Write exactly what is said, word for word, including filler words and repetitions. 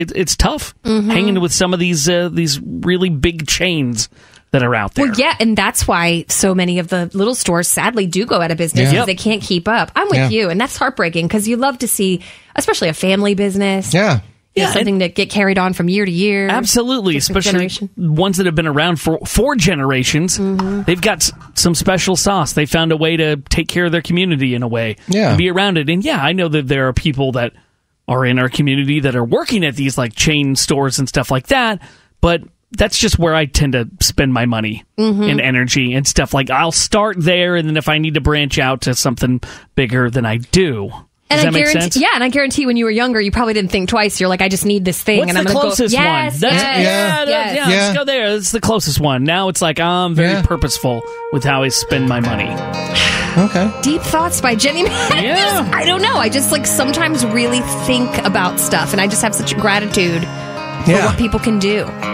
it, it's tough Mhm. hanging with some of these uh, these really big chains that are out there. Well, yeah, and that's why so many of the little stores sadly do go out of business Yeah. because Yep. they can't keep up. I'm with Yeah. you, and that's heartbreaking because you love to see, especially a family business. Yeah. You know, Yeah, something that get carried on from year to year. Absolutely, Different especially generation. ones that have been around for four generations. Mm-hmm. They've got s- some special sauce. They found a way to take care of their community in a way, Yeah. and be around it. And yeah, I know that there are people that are in our community that are working at these like chain stores and stuff like that, but that's just where I tend to spend my money Mhm. and energy and stuff. Like I'll start there, and then if I need to branch out to something bigger, then I do. And Does I that make guarantee, sense? yeah, and I guarantee when you were younger, you probably didn't think twice. You're like, I just need this thing, What's and the I'm going to go. closest Yes, one? That's, yes, yeah, yeah, yes. yeah, Yeah. Let's go there. It's the closest one. Now it's like I'm very purposeful with how I spend my money. Okay. Deep thoughts by Jenny. Yeah. I don't know. I just like sometimes really think about stuff, and I just have such gratitude for Yeah. what people can do.